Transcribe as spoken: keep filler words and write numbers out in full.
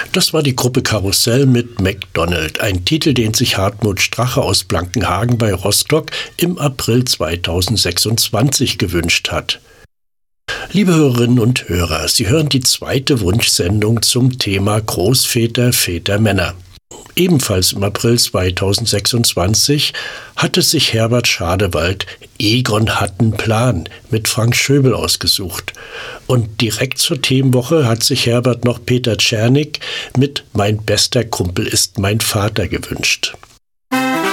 Das war die Gruppe Karussell mit MacDonald, ein Titel, den sich Hartmut Strache aus Blankenhagen bei Rostock im April zweitausendsechsundzwanzig gewünscht hat. Liebe Hörerinnen und Hörer, Sie hören die zweite Wunschsendung zum Thema Großväter, Väter, Männer. Ebenfalls im April zweitausendsechsundzwanzig hatte sich Herbert Schadewald Egon hat 'n Plan mit Frank Schöbel ausgesucht. Und direkt zur Themenwoche hat sich Herbert noch Peter Czernik mit Mein bester Kumpel ist mein Vater gewünscht.